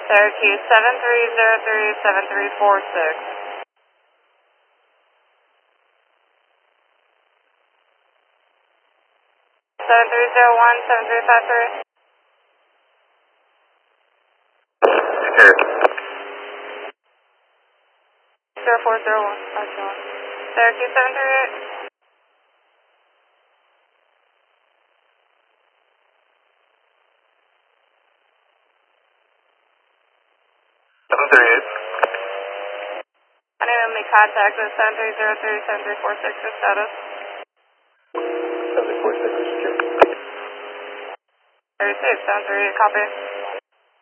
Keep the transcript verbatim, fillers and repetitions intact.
Syracuse seven three zero three seven three four six. seven three zero one seven three five three. zero four zero one five two one. Syracuse seven three eight. seven three eight. I need to make contact with seven three zero three seven three four six for status. seven three four six is secure. Very safe, seven three eight, copy.